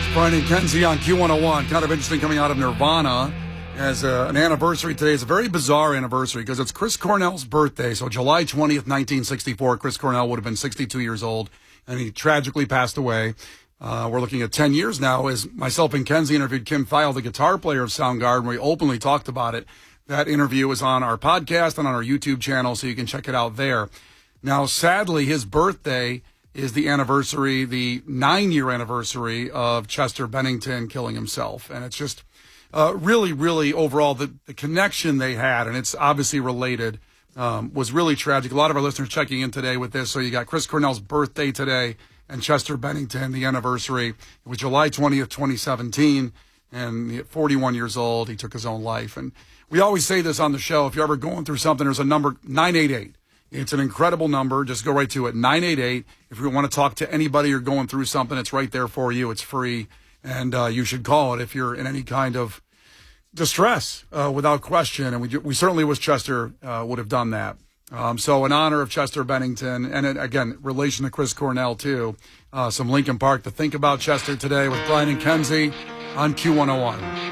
Brian and Kenzie on Q101. Kind of interesting coming out of Nirvana as an anniversary today. It's a very bizarre anniversary because it's Chris Cornell's birthday. So July 20th, 1964, Chris Cornell would have been 62 years old, and he tragically passed away. We're looking at 10 years now as myself and Kenzie interviewed Kim Thile, the guitar player of Soundgarden. We openly talked about it. That interview is on our podcast and on our YouTube channel, so you can check it out there. Now, sadly, his birthday is the anniversary, the 9-year anniversary of Chester Bennington killing himself. And it's just really, really overall the connection they had, and it's obviously related, was really tragic. A lot of our listeners checking in today with this. So you got Chris Cornell's birthday today and Chester Bennington, the anniversary. It was July 20th, 2017, and 41 years old, he took his own life. And we always say this on the show, if you're ever going through something, there's a number, 988. It's an incredible number. Just go right to it, 988. If you want to talk to anybody you're going through something, it's right there for you. It's free, and you should call it if you're in any kind of distress, without question. And we certainly wish Chester would have done that. So in honor of Chester Bennington, and again, relation to Chris Cornell too, some Linkin Park to think about Chester today with Brian and Kenzie on Q101.